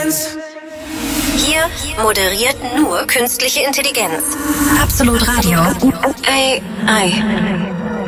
Hier moderiert nur künstliche Intelligenz. Absolut Radio. AI.